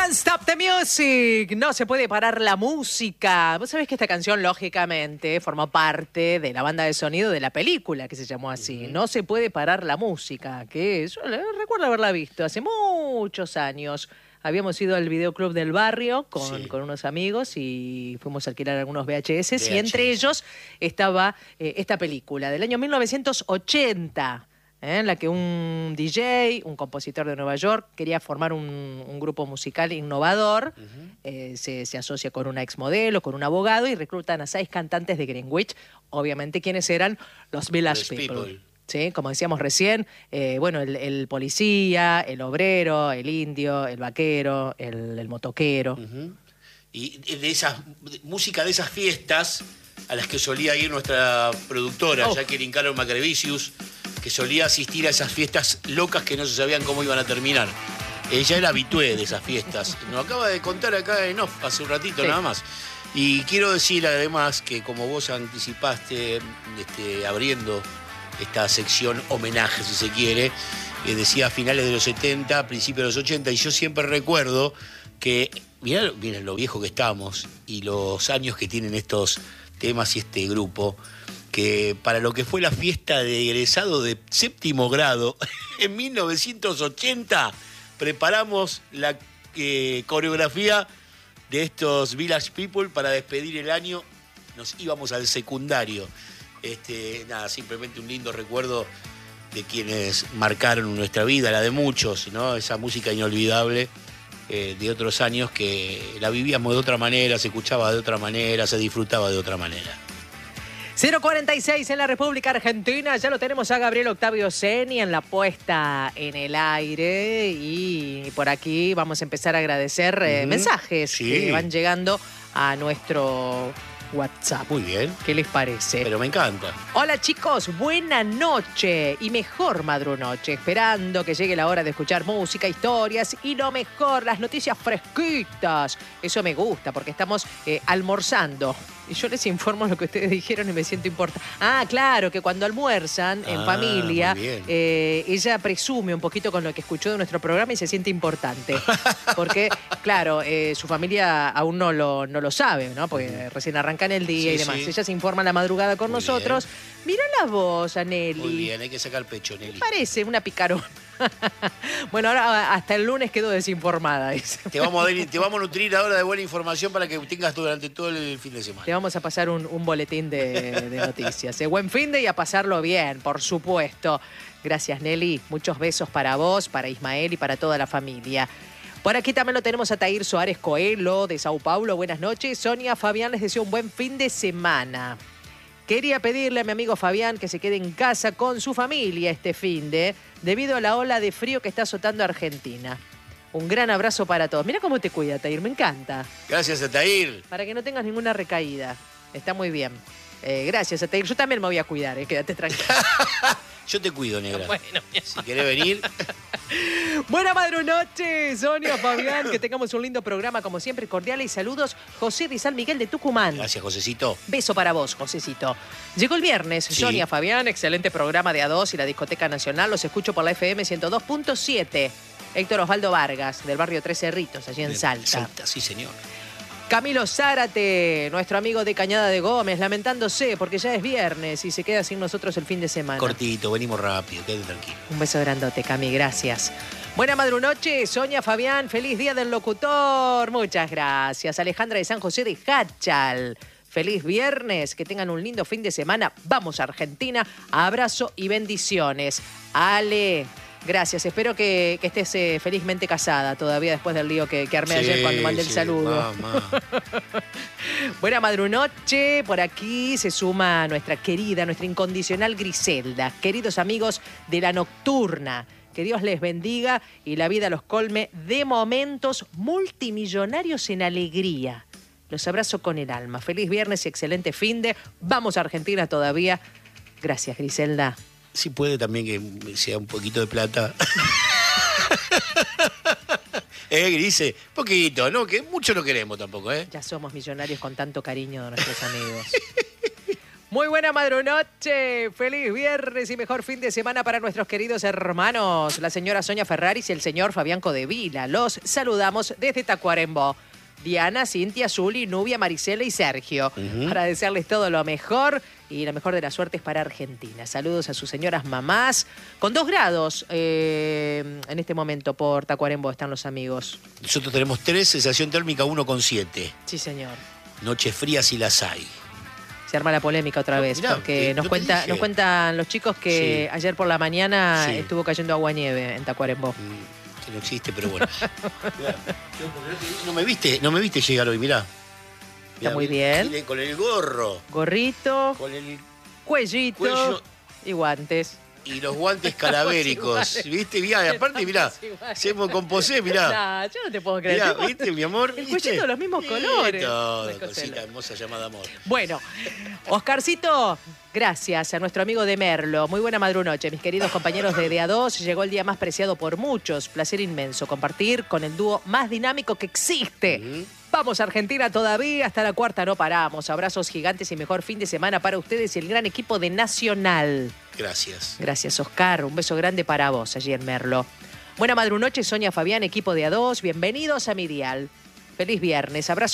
Can't Stop the Music, no se puede parar la música. Vos sabés que esta canción, lógicamente, formó parte de la banda de sonido de la película que se llamó así. No se puede parar la música, que yo recuerdo haberla visto hace muchos años. Habíamos ido al videoclub del barrio con unos amigos y fuimos a alquilar algunos VHS. Y entre ellos estaba esta película del año 1980. En la que un DJ, un compositor de Nueva York, quería formar un grupo musical innovador. Se asocia con una exmodelo, con un abogado y reclutan a 6 cantantes de Greenwich. Obviamente, ¿quiénes eran? Los Village People. ¿Sí? Como decíamos recién, el policía, el obrero, el indio, el vaquero, el motoquero. Y de esa música de esas fiestas a las que solía ir nuestra productora, Jacqueline Carol Macrevicius, que solía asistir a esas fiestas locas que no se sabían cómo iban a terminar. Ella era habitué de esas fiestas. Nos acaba de contar acá en off hace un ratito nada más. Y quiero decir además que como vos anticipaste abriendo esta sección homenaje, si se quiere, decía a finales de los 70, principios de los 80, y yo siempre recuerdo que, mirá lo viejo que estamos y los años que tienen estos temas y este grupo, que para lo que fue la fiesta de egresado de 7º grado en 1980 preparamos la coreografía de estos Village People para despedir el año. Nos íbamos al secundario. Simplemente un lindo recuerdo de quienes marcaron nuestra vida, la de muchos, ¿no? Esa música inolvidable de otros años que la vivíamos de otra manera, se escuchaba de otra manera, se disfrutaba de otra manera. 046 en la República Argentina, ya lo tenemos a Gabriel Octavio Seni en la puesta en el aire y por aquí vamos a empezar a agradecer mensajes que van llegando a nuestro WhatsApp. Muy bien. ¿Qué les parece? Pero me encanta. Hola chicos, buena noche y mejor madrunoche, esperando que llegue la hora de escuchar música, historias y lo mejor, las noticias fresquitas. Eso me gusta porque estamos almorzando. Y yo les informo lo que ustedes dijeron y me siento importante. Ah, claro, que cuando almuerzan en familia, ella presume un poquito con lo que escuchó de nuestro programa y se siente importante. Porque, claro, su familia aún no lo sabe, ¿no? Porque recién arrancan el día y demás. Ella se informa a la madrugada con nosotros. Mirá la voz, Aneli. Muy bien, hay que sacar pecho, Nelly. Parece una picarona. Bueno, ahora hasta el lunes quedo desinformada. Dice. Te vamos a nutrir ahora de buena información para que tengas durante todo el fin de semana. Te vamos a pasar un boletín de noticias. Buen fin de y a pasarlo bien, por supuesto. Gracias, Nelly. Muchos besos para vos, para Ismael y para toda la familia. Por aquí también lo tenemos a Tair Soares Coelho, de Sao Paulo. Buenas noches. Sonia Fabián les deseo un buen fin de semana. Quería pedirle a mi amigo Fabián que se quede en casa con su familia este finde, debido a la ola de frío que está azotando Argentina. Un gran abrazo para todos. Mira cómo te cuida, Tair, me encanta. Gracias a Tair. Para que no tengas ninguna recaída. Está muy bien. Gracias a Tair. Yo también me voy a cuidar, quédate tranquilo. Yo te cuido, negra. Bueno, si querés venir. Buena madrunoche, Sonia, Fabián. Que tengamos un lindo programa, como siempre. Cordiales y saludos. José de San Miguel de Tucumán. Gracias, Josecito. Beso para vos, Josecito. Llegó el viernes. Sonia, Fabián, excelente programa de A2 y la Discoteca Nacional. Los escucho por la FM 102.7. Héctor Osvaldo Vargas, del barrio Tres Cerritos, allí en Salta. Salta, sí, señor. Camilo Zárate, nuestro amigo de Cañada de Gómez, lamentándose porque ya es viernes y se queda sin nosotros el fin de semana. Cortito, venimos rápido, quédate tranquilo. Un beso grandote, Cami, gracias. Buena madrunoche, Sonia, Fabián, feliz día del locutor. Muchas gracias. Alejandra de San José de Hachal. Feliz viernes, que tengan un lindo fin de semana. Vamos a Argentina, abrazo y bendiciones. Ale, gracias, espero que estés felizmente casada todavía después del lío que armé ayer cuando mandé el saludo. Buena madrunoche, por aquí se suma nuestra querida, nuestra incondicional Griselda. Queridos amigos de La Nocturna, que Dios les bendiga y la vida los colme de momentos multimillonarios en alegría. Los abrazo con el alma. Feliz viernes y excelente finde. Vamos a Argentina todavía. Gracias, Griselda. Sí puede también que sea un poquito de plata. Grise, poquito, ¿no? Que mucho no queremos tampoco, ¿eh? Ya somos millonarios con tanto cariño de nuestros amigos. Muy buena madrunoche, feliz viernes y mejor fin de semana para nuestros queridos hermanos, la señora Sonia Ferraris y el señor Fabián Codevila. Los saludamos desde Tacuarembó. Diana, Cintia, Zuli, Nubia, Marisela y Sergio, para desearles todo lo mejor y la mejor de las suertes para Argentina. Saludos a sus señoras mamás. Con 2 grados en este momento por Tacuarembó están los amigos. Nosotros tenemos 3, sensación térmica 1,7. Sí, señor. Noches frías y las hay. Se arma la polémica otra vez, Mirá, porque nos cuentan los chicos que ayer por la mañana estuvo cayendo agua-nieve en Tacuarembó. Que no existe, pero bueno. No me viste llegar hoy, mirá. Está muy bien. Con el gorro. Gorrito, Con el cuellito cuello y guantes. y los guantes calavéricos. ¿Viste? Mirá, aparte, mirá. Se me composé, mirá. Nah, yo no te puedo creer. Mirá, ¿viste, mi amor? El ¿Viste? cuellito de los mismos colores. Todo, Una cosa cosita hermosa llamada amor. Bueno, Oscarcito, gracias a nuestro amigo de Merlo. Muy buena madrunoche, mis queridos compañeros de A2. Llegó el día más preciado por muchos. Placer inmenso compartir con el dúo más dinámico que existe. Vamos Argentina todavía, hasta la cuarta no paramos. Abrazos gigantes y mejor fin de semana para ustedes y el gran equipo de Nacional. Gracias. Gracias, Oscar. Un beso grande para vos allí en Merlo. Buena madrunoche, Sonia, Fabián, equipo de A2. Bienvenidos a mi dial. Feliz viernes. Abrazo.